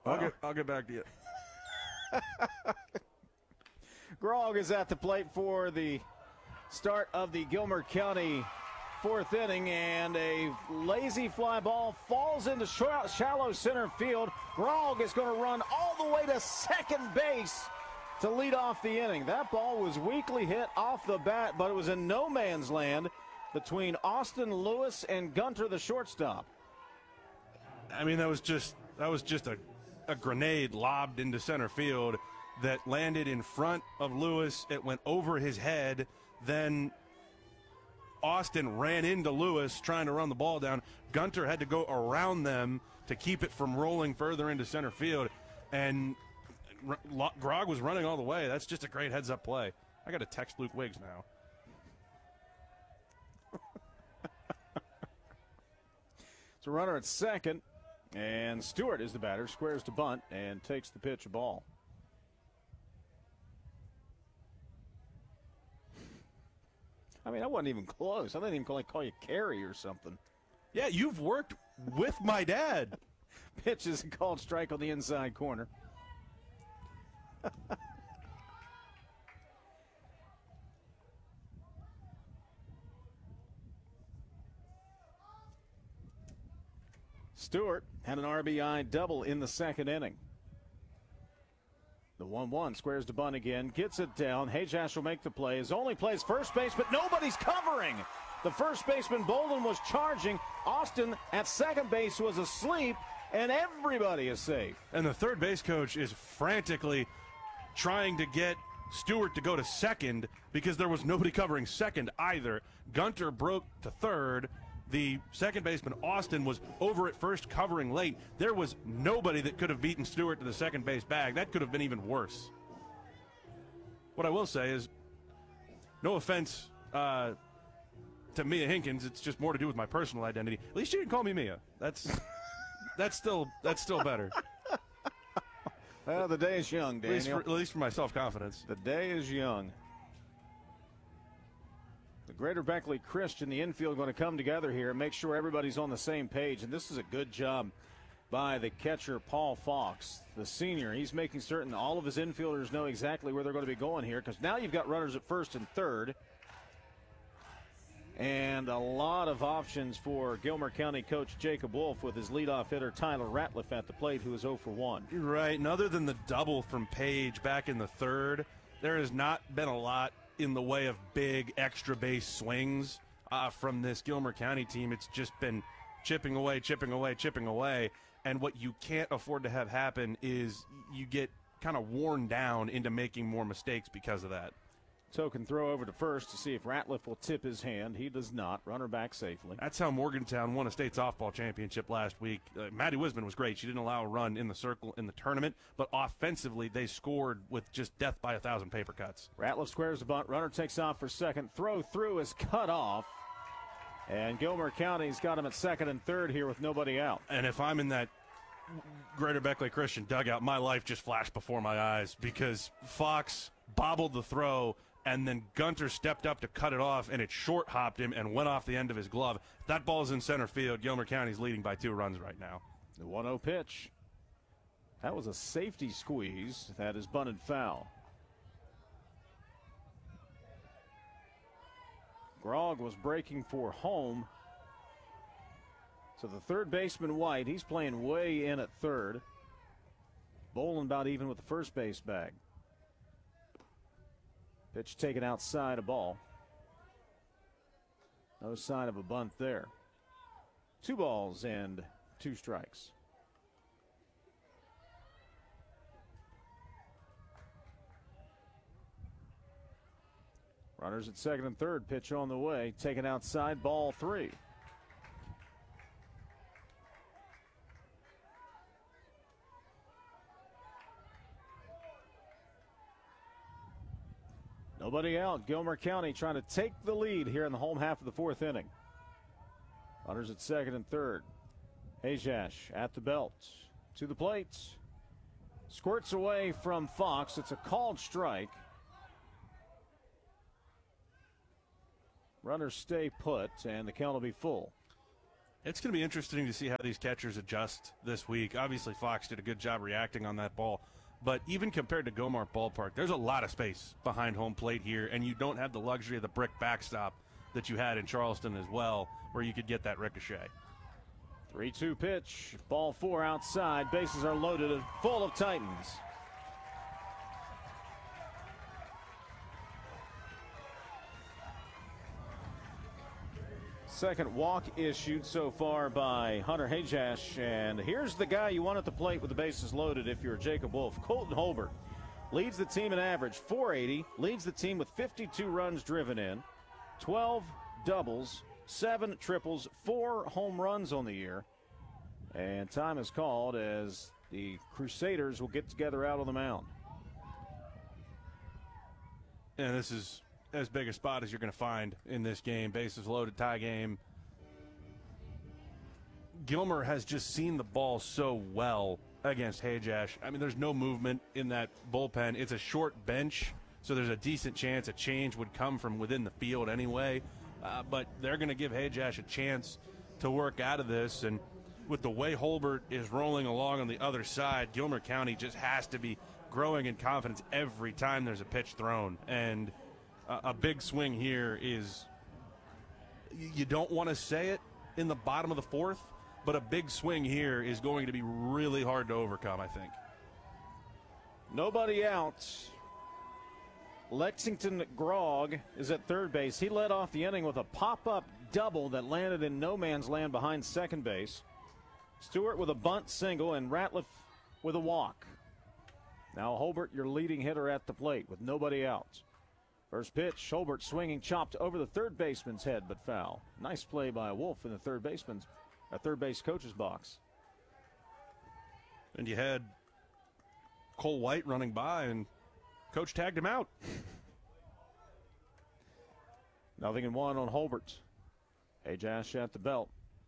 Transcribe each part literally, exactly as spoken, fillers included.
I'll, get, I'll get back to you. Grog is at the plate for the start of the Gilmer County fourth inning, and a lazy fly ball falls into shallow center field. Grog is going to run all the way to second base to lead off the inning. That ball was weakly hit off the bat, but it was in no man's land between Austin Lewis and Gunter, the shortstop. I mean, that was just that was just a, a grenade lobbed into center field that landed in front of Lewis. It went over his head. Then Austin ran into Lewis trying to run the ball down. Gunter had to go around them to keep it from rolling further into center field. And Grog was running all the way. That's just a great heads-up play. I got to text Luke Wiggs now. It's a runner at second, and Stewart is the batter, squares to bunt, and takes the pitch ball. I mean, I wasn't even close. I didn't even call, call you Carrie or something. Yeah, you've worked with my dad. Pitch is a called strike on the inside corner. Stewart had an R B I double in the second inning. The one one squares to bunt again, gets it down. Hajash will make the play. His only plays first base, but nobody's covering. The first baseman, Bolden, was charging. Austin at second base was asleep, and everybody is safe. And the third base coach is frantically trying to get Stewart to go to second because there was nobody covering second either. Gunter broke to third. The second baseman, Austin, was over at first covering late. There was nobody that could have beaten Stewart to the second base bag. That could have been even worse. What I will say is, no offense uh, to Mia Hinkins, it's just more to do with my personal identity. At least she didn't call me Mia. That's that's still that's still better. Well, the day is young, Daniel. At least for, at least for my self-confidence. The day is young. The Greater Beckley Christian, the infield, going to come together here and make sure everybody's on the same page. And this is a good job by the catcher, Paul Fox, the senior. He's making certain all of his infielders know exactly where they're going to be going here, because now you've got runners at first and third. And a lot of options for Gilmer County coach Jacob Wolf with his leadoff hitter Tyler Ratliff at the plate, who is oh for one. Right, and other than the double from Page back in the third, there has not been a lot in the way of big extra base swings uh, from this Gilmer County team. It's just been chipping away, chipping away, chipping away. And what you can't afford to have happen is you get kind of worn down into making more mistakes because of that. Token throw over to first to see if Ratliff will tip his hand. He does not. Runner back safely. That's how Morgantown won a state softball championship last week. Uh, Maddie Wisman was great. She didn't allow a run in the circle in the tournament, but offensively they scored with just death by a thousand paper cuts. Ratliff squares the bunt. Runner takes off for second. Throw through is cut off. And Gilmer County's got him at second and third here with nobody out. And if I'm in that Greater Beckley Christian dugout, my life just flashed before my eyes because Fox bobbled the throw, and then Gunter stepped up to cut it off, and it short-hopped him and went off the end of his glove. That ball's in center field. Gilmer County's leading by two runs right now. The one oh pitch. That was a safety squeeze. That is bunted foul. Grog was breaking for home. So the third baseman, White, he's playing way in at third. Bolin about even with the first base bag. Pitch taken outside a ball. No sign of a bunt there. Two balls and two strikes. Runners at second and third. Pitch on the way. Taken outside, ball three. Nobody out. Gilmer County trying to take the lead here in the home half of the fourth inning. Runners at second and third. Hajash at the belt. To the plate. Squirts away from Fox. It's a called strike. Runners stay put, and the count will be full. It's going to be interesting to see how these catchers adjust this week. Obviously, Fox did a good job reacting on that ball. But even compared to Gomart Ballpark, there's a lot of space behind home plate here, and you don't have the luxury of the brick backstop that you had in Charleston as well, where you could get that ricochet. three two pitch. Ball four outside. Bases are loaded and full of Titans. Second walk issued so far by Hunter Hajash. And here's the guy you want at the plate with the bases loaded if you're Jacob Wolf. Colton Holbert leads the team in average, four eighty. Leads the team with fifty-two runs driven in, twelve doubles, seven triples, four home runs on the year. And time is called as the Crusaders will get together out on the mound. And this is as big a spot as you're going to find in this game. Bases loaded, tie game. Gilmer has just seen the ball so well against Hajash. I mean, there's no movement in that bullpen. It's a short bench, so there's a decent chance a change would come from within the field anyway. Uh, but they're going to give Hajash a chance to work out of this. And with the way Holbert is rolling along on the other side, Gilmer County just has to be growing in confidence every time there's a pitch thrown. And a big swing here is, you don't want to say it in the bottom of the fourth, but a big swing here is going to be really hard to overcome, I think. Nobody out. Lexington Grog is at third base. He led off the inning with a pop-up double that landed in no man's land behind second base. Stewart with a bunt single and Ratliff with a walk. Now Holbert, your leading hitter at the plate with nobody out. First pitch, Holbert swinging, chopped over the third baseman's head, but foul. Nice play by Wolf in the third baseman's, uh, third base coach's box. And you had Cole White running by, and coach tagged him out. Nothing in one on Holbert. Hajash at the belt.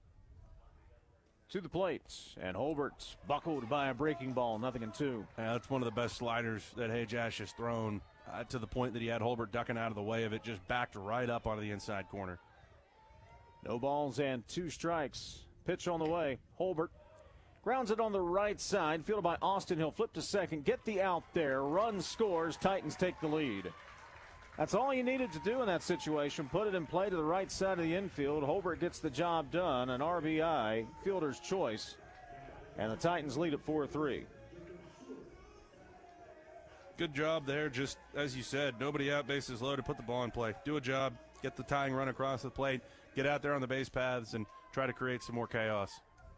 To the plate, and Holbert buckled by a breaking ball, nothing in two. Yeah, that's one of the best sliders that Hajash has thrown, uh, to the point that he had Holbert ducking out of the way of it, just backed right up onto the inside corner. No balls and two strikes. Pitch on the way. Holbert grounds it on the right side, fielded by Austin. He'll flip to second, get the out there. Run scores. Titans take the lead. That's all you needed to do in that situation. Put it in play to the right side of the infield. Holbert gets the job done. An R B I, fielder's choice. And the Titans lead at four three. Good job there. Just as you said, nobody out, bases loaded, put the ball in play. Do a job, get the tying run across the plate, get out there on the base paths, and try to create some more chaos.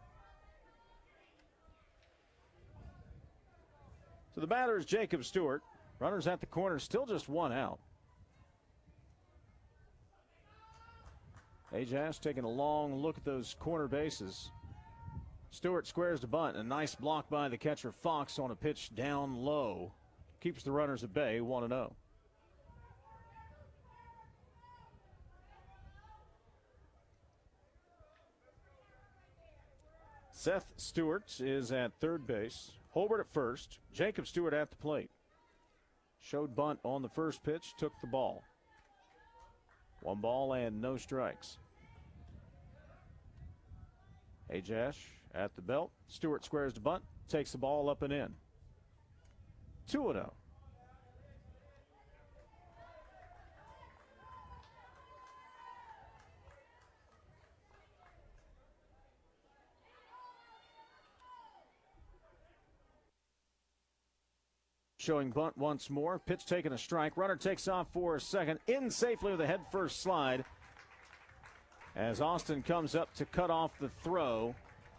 So the batter is Jacob Stewart. Runners at the corner, still just one out. Hajash taking a long look at those corner bases. Stewart squares the bunt. A nice block by the catcher Fox on a pitch down low. Keeps the runners at bay, one and oh. Seth Stewart is at third base. Holbert at first. Jacob Stewart at the plate. Showed bunt on the first pitch, took the ball. One ball and no strikes. Hajash at the belt. Stewart squares the bunt, takes the ball up and in. two and oh. Showing bunt once more. Pitch taking a strike. Runner takes off for a second. In safely with a head first slide. As Austin comes up to cut off the throw.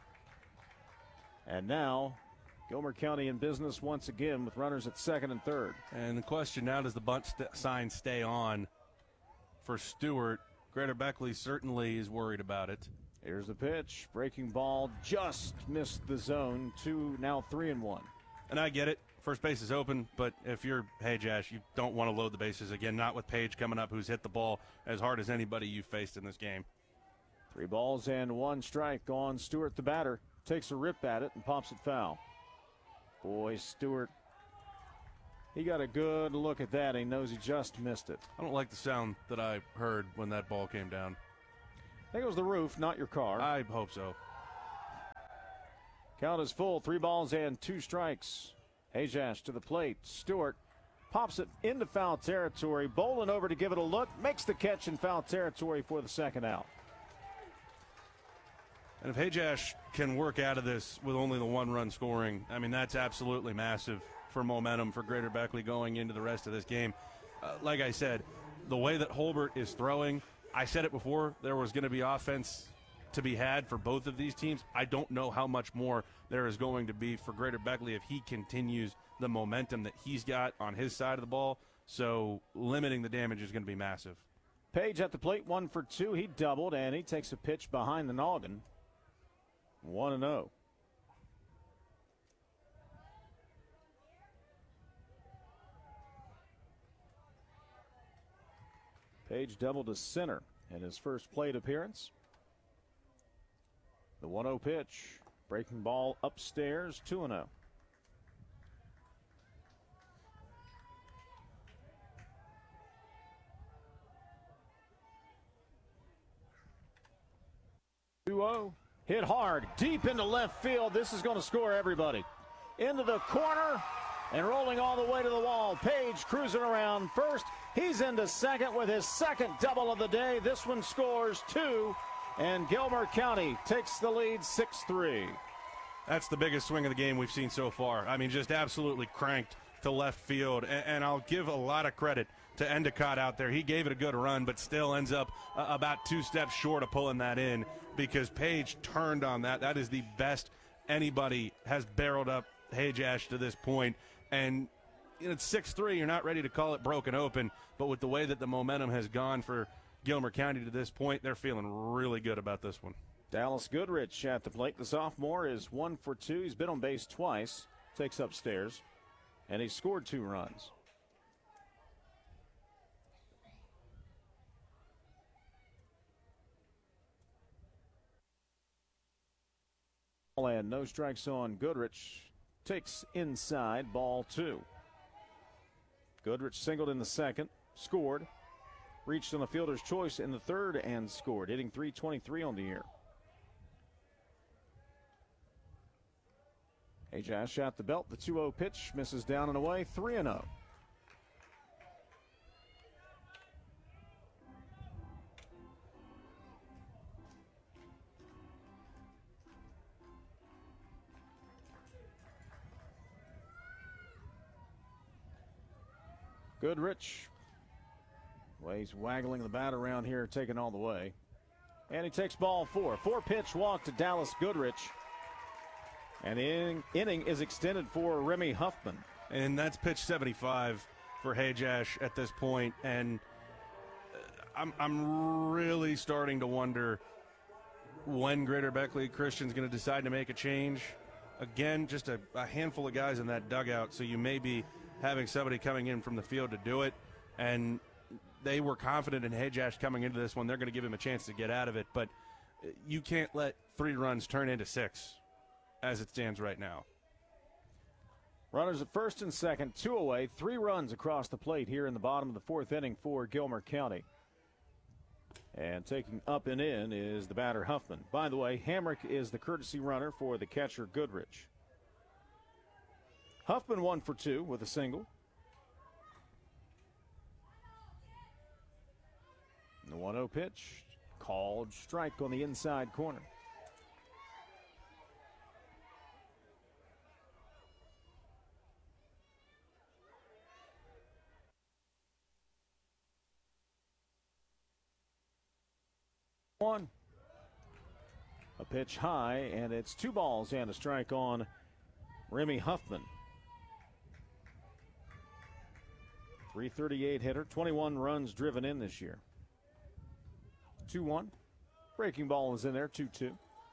And now Gilmer County in business once again with runners at second and third. And the question now, does the bunt st- sign stay on for Stewart? Greater Beckley certainly is worried about it. Here's the pitch. Breaking ball just missed the zone. Two, now three and one. And I get it. First base is open, but if you're Hajash, you don't want to load the bases again, not with Page coming up, who's hit the ball as hard as anybody you've faced in this game. Three balls and one strike on Stewart, the batter. Takes a rip at it and pops it foul. Boy, Stewart, he got a good look at that. He knows he just missed it. I don't like the sound that I heard when that ball came down. I think it was the roof, not your car. I hope so. Count is full. Three balls and two strikes. Hajash to the plate. Stewart pops it into foul territory. Bolin over to give it a look. Makes the catch in foul territory for the second out. And if Hajash can work out of this with only the one run scoring, I mean, that's absolutely massive for momentum for Greater Beckley going into the rest of this game. Uh, like I said, the way that Holbert is throwing, I said it before, there was going to be offense to be had for both of these teams. I don't know how much more there is going to be for Greater Beckley if he continues the momentum that he's got on his side of the ball. So limiting the damage is going to be massive. Page at the plate, one for two. He doubled, and he takes a pitch behind the noggin. one and oh. Page doubled to center in his first plate appearance. The one oh pitch. Breaking ball upstairs, two and oh. two oh. Hit hard, deep into left field. This is going to score everybody. Into the corner and rolling all the way to the wall. Page cruising around first. He's into second with his second double of the day. This one scores two, and Gilmer County takes the lead six three. That's the biggest swing of the game we've seen so far. I mean, just absolutely cranked to left field. And, and I'll give a lot of credit to Endicott out there. He gave it a good run, but still ends up uh, about two steps short of pulling that in because Page turned on that. That is the best anybody has barreled up Hajash to this point. And you know, it's six three. You're not ready to call it broken open, but with the way that the momentum has gone for Gilmer County to this point, they're feeling really good about this one. Dallas Goodrich at the plate. The sophomore is one for two. He's been on base twice, takes upstairs, and he scored two runs. And no strikes on Goodrich. Takes inside, ball two. Goodrich singled in the second, scored. Reached on the fielder's choice in the third and scored, hitting three twenty-three on the year. Hajash at the belt, the two oh pitch, misses down and away, three and oh. Goodrich. Well, he's waggling the bat around here, taking all the way. And he takes ball four. Four pitch walk to Dallas Goodrich. And the inning, inning is extended for Remy Huffman. And that's pitch seventy-five for Hajash at this point. And I'm, I'm really starting to wonder when Greater Beckley Christian's going to decide to make a change. Again, just a, a handful of guys in that dugout, so you may be having somebody coming in from the field to do it. And they were confident in Hajash coming into this one. They're going to give him a chance to get out of it. But you can't let three runs turn into six as it stands right now. Runners at first and second, two away, three runs across the plate here in the bottom of the fourth inning for Gilmer County. And taking up and in is the batter Huffman. By the way, Hamrick is the courtesy runner for the catcher Goodrich. Huffman one for two with a single. And the one oh pitch, called strike on the inside corner. One. A pitch high, and it's two balls and a strike on Remy Huffman. three thirty-eight hitter, twenty-one runs driven in this year. two one. Breaking ball is in there, two two.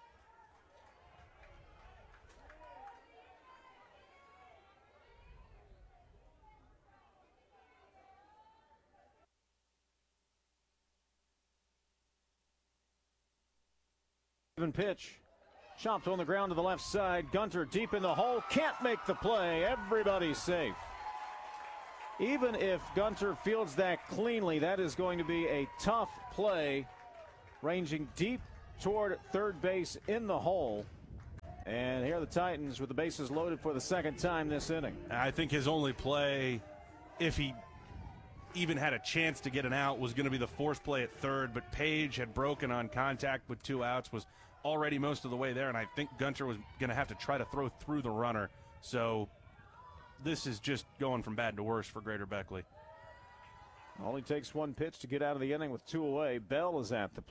Even pitch. Chopped on the ground to the left side. Gunter deep in the hole. Can't make the play. Everybody's safe. Even if Gunter fields that cleanly, that is going to be a tough play. ranging deep toward third base in the hole. And here are the Titans with the bases loaded for the second time this inning. I think his only play, if he even had a chance to get an out, was going to be the force play at third, but Page had broken on contact with two outs, was already most of the way there, and I think Gunter was going to have to try to throw through the runner. So this is just going from bad to worse for Greater Beckley. Only takes one pitch to get out of the inning with two away. Bell is at the